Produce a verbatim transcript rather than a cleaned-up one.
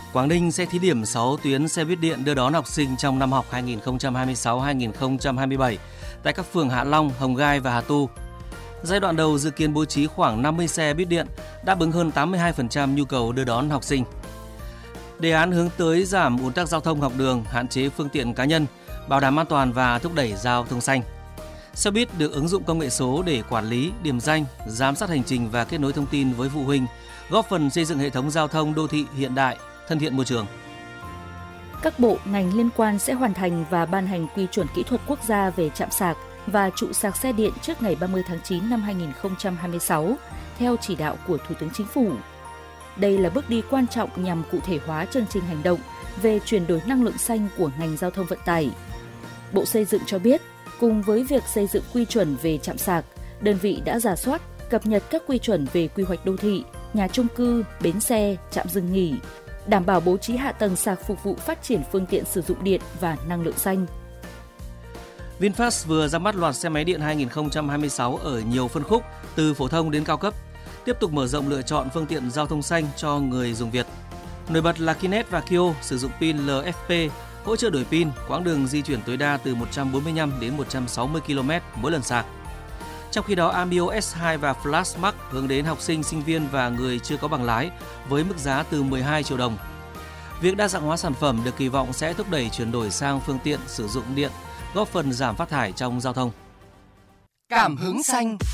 Quảng Ninh sẽ thí điểm sáu tuyến xe buýt điện đưa đón học sinh trong năm học hai nghìn không trăm hai mươi sáu hai nghìn không trăm hai mươi bảy tại các phường Hạ Long, Hồng Gai và Hà Tu. Giai đoạn đầu dự kiến bố trí khoảng năm mươi xe buýt điện, đáp ứng hơn tám mươi hai phần trăm nhu cầu đưa đón học sinh. Đề án hướng tới giảm ùn tắc giao thông học đường, hạn chế phương tiện cá nhân, bảo đảm an toàn và thúc đẩy giao thông xanh. Xe buýt được ứng dụng công nghệ số để quản lý, điểm danh, giám sát hành trình và kết nối thông tin với phụ huynh, góp phần xây dựng hệ thống giao thông đô thị hiện đại, thân thiện môi trường. Các bộ, ngành liên quan sẽ hoàn thành và ban hành quy chuẩn kỹ thuật quốc gia về trạm sạc và trụ sạc xe điện trước ngày ba mươi tháng chín năm hai nghìn không trăm hai mươi sáu, theo chỉ đạo của Thủ tướng Chính phủ. Đây là bước đi quan trọng nhằm cụ thể hóa chương trình hành động về chuyển đổi năng lượng xanh của ngành giao thông vận tải. Bộ Xây dựng cho biết, cùng với việc xây dựng quy chuẩn về trạm sạc, đơn vị đã rà soát, cập nhật các quy chuẩn về quy hoạch đô thị, nhà chung cư, bến xe, trạm dừng nghỉ, đảm bảo bố trí hạ tầng sạc phục vụ phát triển phương tiện sử dụng điện và năng lượng xanh. VinFast vừa ra mắt loạt xe máy điện hai nghìn không trăm hai mươi sáu ở nhiều phân khúc, từ phổ thông đến cao cấp, tiếp tục mở rộng lựa chọn phương tiện giao thông xanh cho người dùng Việt. Nổi bật là Kinet và Kio sử dụng pin lờ ép pê, hỗ trợ đổi pin, quãng đường di chuyển tối đa từ một trăm bốn mươi lăm đến một trăm sáu mươi ki lô mét mỗi lần sạc. Trong khi đó, Ambio ét hai và Flash Max hướng đến học sinh, sinh viên và người chưa có bằng lái với mức giá từ mười hai triệu đồng. Việc đa dạng hóa sản phẩm được kỳ vọng sẽ thúc đẩy chuyển đổi sang phương tiện sử dụng điện, góp phần giảm phát thải trong giao thông. Cảm hứng xanh.